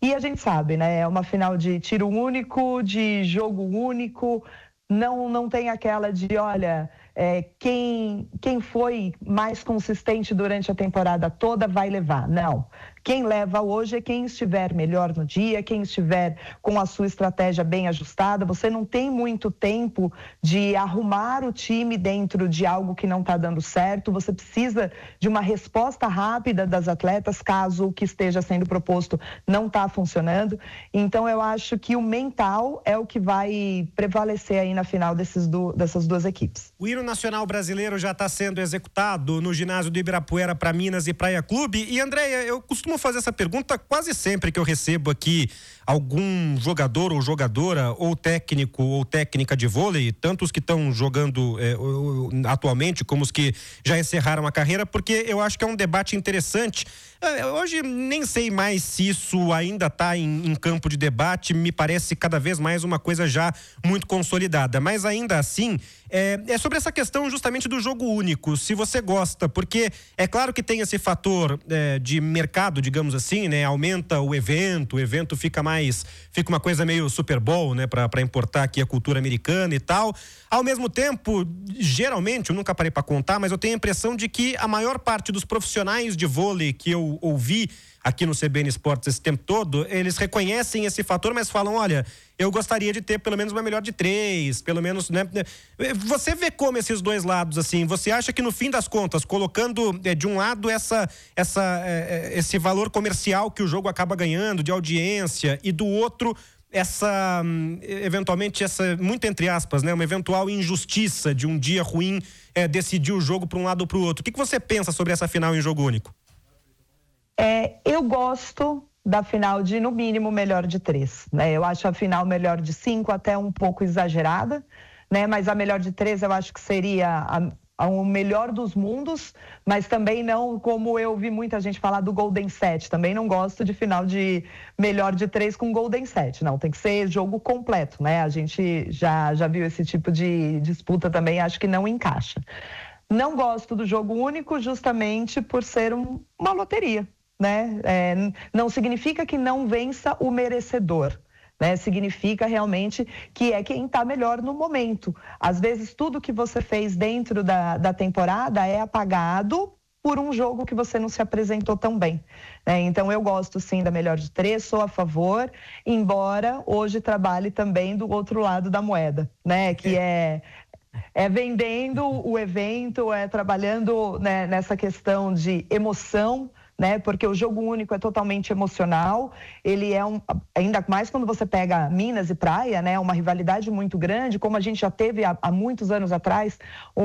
E a gente sabe, né? É uma final de tiro único, de jogo único. Não tem aquela de, olha, quem foi mais consistente durante a temporada toda vai levar. Não. Quem leva hoje é quem estiver melhor no dia, quem estiver com a sua estratégia bem ajustada. Você não tem muito tempo de arrumar o time dentro de algo que não está dando certo. Você precisa de uma resposta rápida das atletas, caso o que esteja sendo proposto não está funcionando. Então, eu acho que o mental é o que vai prevalecer aí na final dessas duas equipes. O hino nacional brasileiro já está sendo executado no ginásio do Ibirapuera para Minas e Praia Clube. E, Andréia, eu costumo fazer essa pergunta quase sempre que eu recebo aqui algum jogador ou jogadora, ou técnico ou técnica de vôlei, tanto os que estão jogando atualmente como os que já encerraram a carreira, porque eu acho que é um debate interessante. Hoje nem sei mais se isso ainda está em campo de debate, me parece cada vez mais uma coisa já muito consolidada, mas ainda assim é sobre essa questão justamente do jogo único, se você gosta, porque é claro que tem esse fator de mercado, digamos assim, né? Aumenta o evento fica uma coisa meio Super Bowl, né? Para importar aqui a cultura americana e tal. Ao mesmo tempo, geralmente, eu nunca parei para contar, mas eu tenho a impressão de que a maior parte dos profissionais de vôlei que eu ouvi aqui no CBN Esportes esse tempo todo, eles reconhecem esse fator, mas falam, olha, eu gostaria de ter pelo menos uma melhor de 3, pelo menos, né? Você vê como esses dois lados, assim, você acha que no fim das contas, colocando de um lado esse valor comercial que o jogo acaba ganhando, de audiência, e do outro, eventualmente, muito entre aspas, né? Uma eventual injustiça de um dia ruim decidir o jogo para um lado ou para o outro. O que você pensa sobre essa final em jogo único? Eu gosto da final de, no mínimo, melhor de 3, né? Eu acho a final melhor de 5 até um pouco exagerada, né? Mas a melhor de 3 eu acho que seria o melhor dos mundos, mas também não como eu ouvi muita gente falar do Golden Set. Também não gosto de final de melhor de 3 com Golden Set. Não, tem que ser jogo completo, né? A gente já viu esse tipo de disputa também, acho que não encaixa. Não gosto do jogo único justamente por ser uma loteria, né? Não significa que não vença o merecedor, né? Significa realmente que é quem está melhor no momento. Às vezes tudo que você fez dentro da temporada é apagado por um jogo que você não se apresentou tão bem, né? Então eu gosto sim da melhor de 3, sou a favor, embora hoje trabalhe também do outro lado da moeda, né? Que é vendendo o evento, trabalhando, né, nessa questão de emoção, né? Porque o jogo único é totalmente emocional, ele ainda mais quando você pega Minas e Praia, né? Uma rivalidade muito grande, como a gente já teve há muitos anos atrás,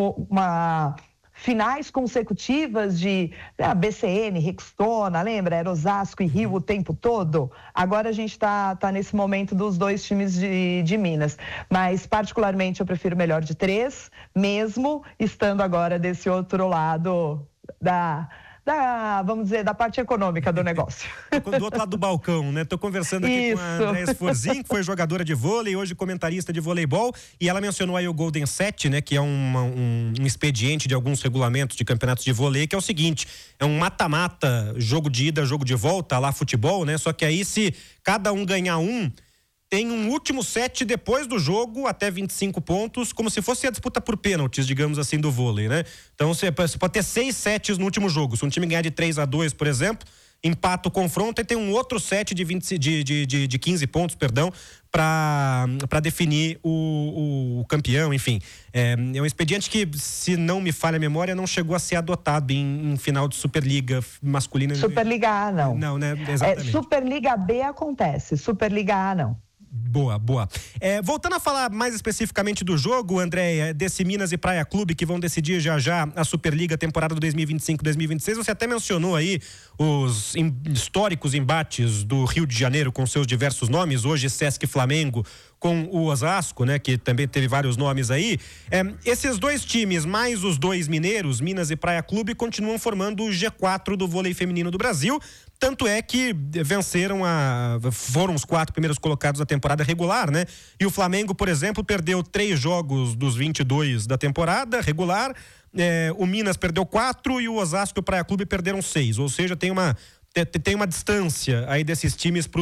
finais consecutivas de BCN, Rexona, lembra? Era Osasco e Rio o tempo todo. Agora a gente está nesse momento dos dois times de Minas. Mas, particularmente, eu prefiro melhor de 3, mesmo estando agora desse outro lado vamos dizer, da parte econômica do negócio. Do outro lado do balcão, né? Tô conversando aqui com a Andréia Sforzin, que foi jogadora de vôlei, hoje comentarista de voleibol, e ela mencionou aí o Golden Set, né? Que é um expediente de alguns regulamentos de campeonatos de vôlei, que é o seguinte, é um mata-mata, jogo de ida, jogo de volta, lá futebol, né? Só que aí se cada um ganhar tem um último set depois do jogo, até 25 pontos, como se fosse a disputa por pênaltis, digamos assim, do vôlei, né? Então você pode ter 6 sets no último jogo. Se um time ganhar de 3-2, por exemplo, empata o confronto e tem um outro set de 15 pontos, perdão, para definir o campeão, enfim. É um expediente que, se não me falha a memória, não chegou a ser adotado em final de Superliga masculina. Superliga A, não. Não, né? Exatamente. Superliga B acontece, Superliga A, não. Boa. Voltando a falar mais especificamente do jogo, Andréia, desse Minas e Praia Clube, que vão decidir já a Superliga temporada 2025-2026, você até mencionou aí os históricos embates do Rio de Janeiro com seus diversos nomes, hoje Sesc Flamengo com o Osasco, né, que também teve vários nomes aí. Esses dois times, mais os dois mineiros, Minas e Praia Clube, continuam formando o G4 do vôlei feminino do Brasil. Tanto é que foram os 4 primeiros colocados da temporada regular, né? E o Flamengo, por exemplo, perdeu 3 jogos dos 22 da temporada regular. O Minas perdeu 4 e o Osasco e o Praia Clube perderam 6. Ou seja, tem uma distância aí desses times